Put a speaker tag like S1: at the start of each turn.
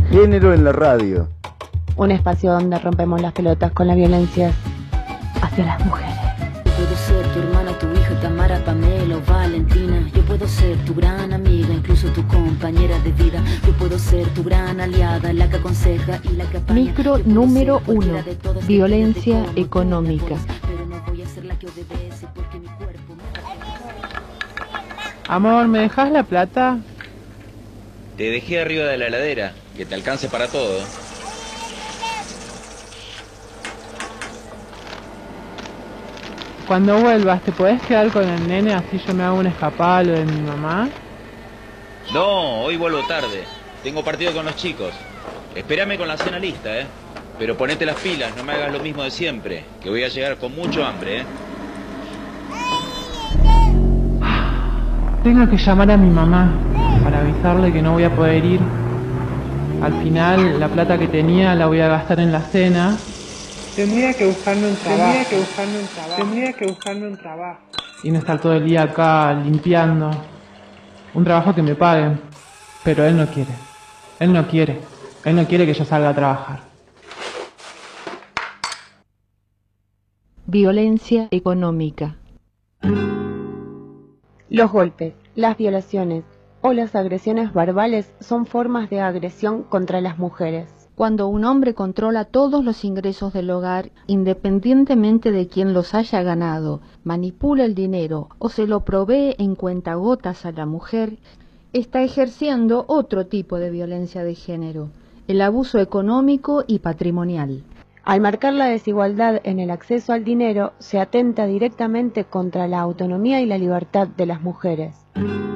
S1: Género en la radio.
S2: Un espacio donde rompemos las pelotas con la violencia hacia las mujeres.
S3: Yo puedo ser tu hermana, tu hija, Tamara, Pamela o Valentina. Yo puedo ser tu gran amiga, incluso tu compañera de vida. Yo puedo ser tu gran aliada, la que aconseja y la que apaña.
S2: Micro número 1. Violencia económica.
S3: Pero no voy a ser la que obedece porque mi cuerpo me...
S4: Amor, ¿me dejas la plata?
S5: Te dejé arriba de la heladera, que te alcance para todo.
S4: Cuando vuelvas, ¿te podés quedar con el nene así yo me hago una escapada a lo de mi mamá?
S5: No, hoy vuelvo tarde. Tengo partido con los chicos. Espérame con la cena lista, Pero ponete las pilas, no me hagas lo mismo de siempre, que voy a llegar con mucho hambre,
S4: Tengo que llamar a mi mamá para avisarle que no voy a poder ir. Al final, la plata que tenía la voy a gastar en la cena. Tendría que buscarme un trabajo. Y no estar todo el día acá limpiando. Un trabajo que me paguen. Pero él no quiere. Él no quiere que yo salga a trabajar.
S2: Violencia económica. Los golpes, las violaciones o las agresiones verbales son formas de agresión contra las mujeres. Cuando un hombre controla todos los ingresos del hogar, independientemente de quién los haya ganado, manipula el dinero o se lo provee en cuentagotas a la mujer, está ejerciendo otro tipo de violencia de género, el abuso económico y patrimonial. Al marcar la desigualdad en el acceso al dinero, se atenta directamente contra la autonomía y la libertad de las mujeres.